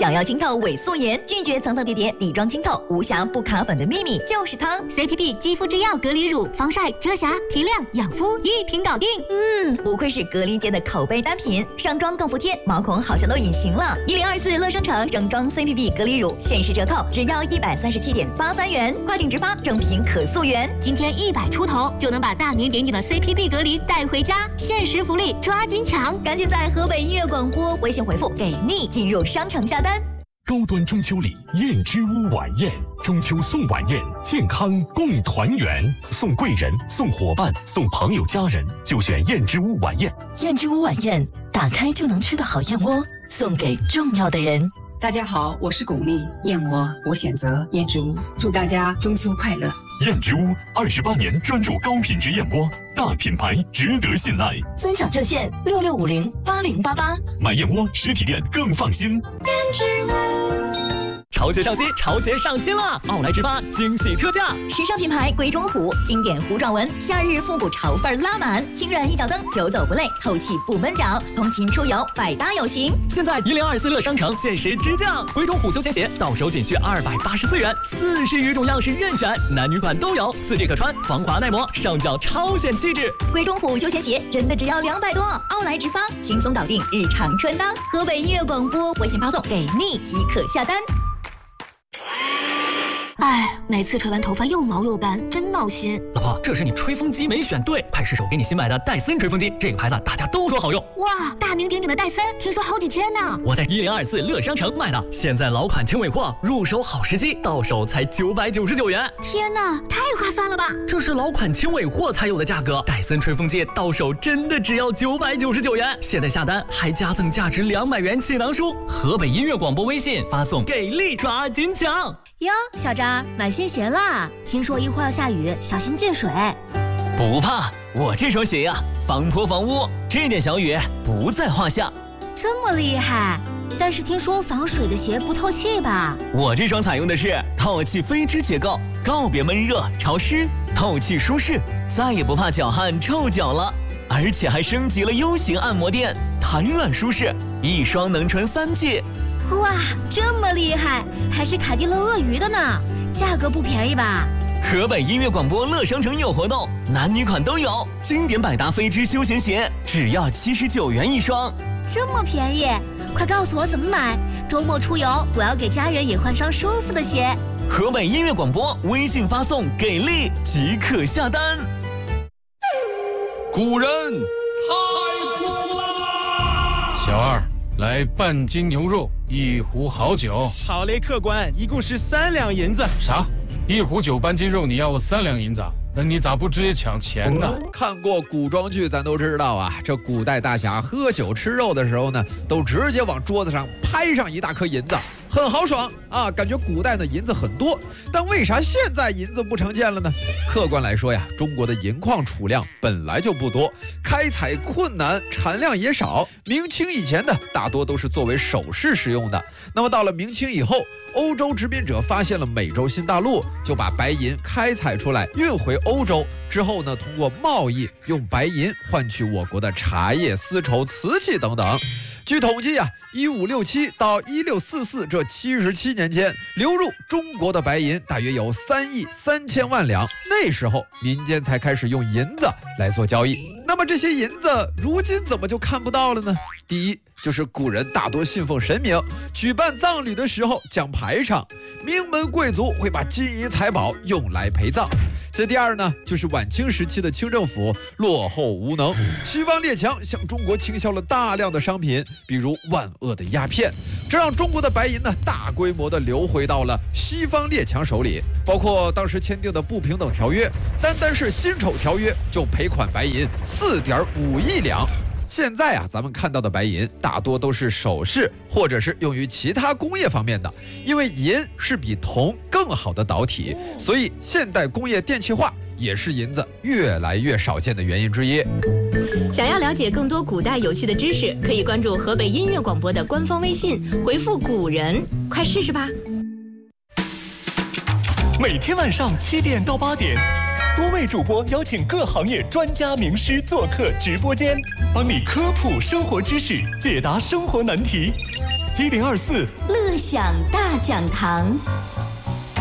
想要清透伪素颜，拒绝层层叠叠底妆清透，无瑕不卡粉的秘密就是它。 CPB 肌肤之钥隔离乳，防晒、遮瑕、提亮、养肤一瓶搞定。 不愧是隔离界的口碑单品，上妆更服帖，毛孔好像都隐形了。1024乐生城整装 CPB 隔离乳限时折扣，只要137.83元，快订直发，正品可溯源。 今天100出头就能把大名鼎鼎的 CPB 隔离带回家，限时福利抓紧抢！ 赶紧在河北音乐广播微信回复给力进入商城下单。 高端中秋礼燕之屋晚宴，中秋送晚宴，健康共团圆，送贵人，送伙伴，送朋友家人，就选燕之屋晚宴。 燕之屋晚宴，打开就能吃的好燕窝，送给重要的人。 大家好，我是巩俐，燕窝我选择燕之屋，祝大家中秋快乐。 燕之屋28年专注高品质燕窝，大品牌值得信赖。 尊享热线66508088， 买燕窝实体店更放心。 燕之屋。 潮鞋上新，潮鞋上新了！奥莱直发惊喜特价， 时尚品牌鬼冢虎经典糊状纹，夏日复古潮范拉满，轻软一脚蹬，久走不累，透气不闷脚，通勤出游百搭有型。 现在1024乐商城限时直降，鬼冢虎休闲鞋到手仅需284元，40余种样式任选，男女款都有，4G 可穿，防滑耐磨，上脚超显气质。 鬼冢虎休闲鞋真的只要200多，奥莱直发轻松搞定日常穿搭。河北音乐广播微信发送给力即可下单。 哎，每次吹完头发又毛又干，真闹心。 老婆，这是你吹风机没选对，派试手给你新买的戴森吹风机，这个牌子大家都说好用。 哇，大名鼎鼎的戴森，听说好几千呢。 我在1024乐商城买的，现在老款轻尾货，入手好时机，到手才999元。 天哪，太划算了吧！ 这是老款轻尾货才有的价格，戴森吹风机到手真的只要999元。现在下单还加赠价值200元气囊书。河北音乐广播微信发送给力，抓紧抢！ 哟，小张买新鞋啦！听说一会儿要下雨，小心进水。 不怕，我这双鞋呀，防泼防污，这点小雨不在话下。 这么厉害？但是听说防水的鞋不透气吧？ 我这双采用的是透气飞织结构，告别闷热潮湿，透气舒适，再也不怕脚汗臭脚了。而且还升级了 U 型按摩垫，弹软舒适，一双能穿3季。 哇，这么厉害，还是凯迪勒鳄鱼的呢，价格不便宜吧？ 河北音乐广播乐商城有活动，男女款都有，经典百搭飞织休闲鞋只要79元一双， 这么便宜，快告诉我怎么买，周末出游我要给家人也换双舒服的鞋。 河北音乐广播微信发送给力即可下单。 古人太苦了，小二来半斤牛肉，1壶好酒。 好嘞，客官，一共是3两银子。 啥？1壶酒半斤肉，你要我3两银子？那你咋不直接抢钱呢？ 看过古装剧，咱都知道啊，这古代大侠喝酒吃肉的时候呢，都直接往桌子上拍上一大颗银子，很豪爽啊，感觉古代的银子很多。但为啥现在银子不常见了呢？客观来说呀，中国的银矿储量本来就不多，开采困难，产量也少。明清以前呢，大多都是作为首饰使用的。那么到了明清以后，欧洲殖民者发现了美洲新大陆，就把白银开采出来运回欧洲，之后呢，通过贸易用白银换取我国的茶叶、丝绸、瓷器等等。据统计啊，1567到1644这77年间，流入中国的白银大约有3亿3千万两。那时候民间才开始用银子来做交易。那么这些银子如今怎么就看不到了呢？第一，就是古人大多信奉神明，举办葬礼的时候讲排场，名门贵族会把金银财宝用来陪葬。这第二呢，就是晚清时期的清政府落后无能，西方列强向中国倾销了大量的商品，比如万恶的鸦片，这让中国的白银呢大规模的流回到了西方列强手里，包括当时签订的不平等条约，单是辛丑条约就赔款白银4.5亿两。现在啊，咱们看到的白银大多都是首饰，或者是用于其他工业方面的，因为银是比铜更好的导体，所以现代工业电气化也是银子越来越少见的原因之一。 想要了解更多古代有趣的知识，可以关注河北音乐广播的官方微信，回复古人，快试试吧。 每天晚上7点到8点，多位主播邀请各行业专家名师做客直播间，帮你科普生活知识，解答生活难题。1024 乐乐享大讲堂。